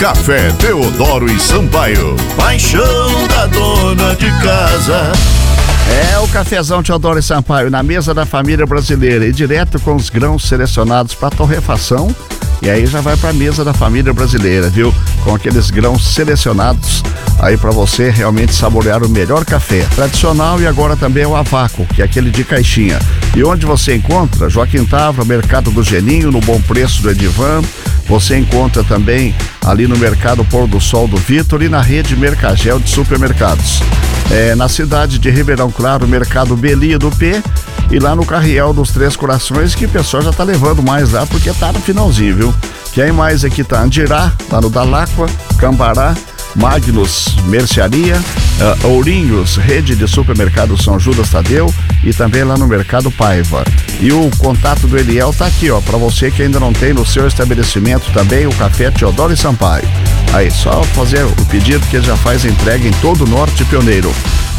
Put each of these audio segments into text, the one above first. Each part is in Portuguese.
Café Teodoro e Sampaio, paixão da dona de casa. É o cafezão Teodoro e Sampaio na mesa da família brasileira e direto com os grãos selecionados para torrefação. E aí já vai para a mesa da família brasileira, viu? Com aqueles grãos selecionados aí para você realmente saborear o melhor café tradicional e agora também o a vácuo, que é aquele de caixinha. E onde você encontra? Joaquim Tavra, Mercado do Geninho, no Bom Preço do Edivan. Você encontra também ali no Mercado Pôr do Sol do Vitor e na rede Mercagel de supermercados. Na cidade de Ribeirão Claro, Mercado Belia do P, e lá no Carriel dos Três Corações, que o pessoal já tá levando mais lá, porque tá no finalzinho, viu? Quem mais aqui tá? Andirá, lá no Dalacqua, Cambará, Magnus Mercearia, Ourinhos, rede de supermercado São Judas Tadeu e também lá no Mercado Paiva. E o contato do Eliel tá aqui, ó, para você que ainda não tem no seu estabelecimento também o Café Teodoro e Sampaio. Aí, só fazer o pedido que ele já faz entrega em todo o Norte Pioneiro.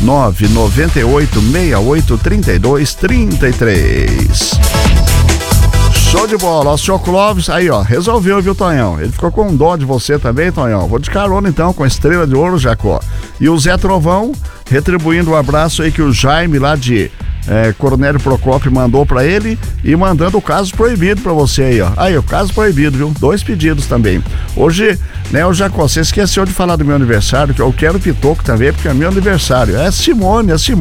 998-68-32-33. Show de bola, ó, o senhor Clóvis, aí ó, resolveu, viu, Tonhão? Ele ficou com dó de você também, Tonhão. Vou de carona então com a Estrela de Ouro, Jacó. E o Zé Trovão, retribuindo o abraço aí que o Jaime lá de Coronel Procópio mandou pra ele e mandando o caso proibido pra você aí, ó. Aí, o caso proibido, viu? 2 pedidos também. Hoje, né, o Jacó, você esqueceu de falar do meu aniversário, que eu quero pitoco também, porque é meu aniversário. É Simone,